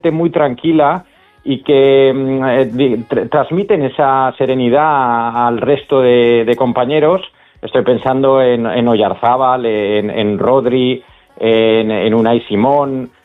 muy tranquila y que transmiten esa serenidad al resto de compañeros. Estoy pensando en Oyarzábal, en Rodri, en Unai Simón,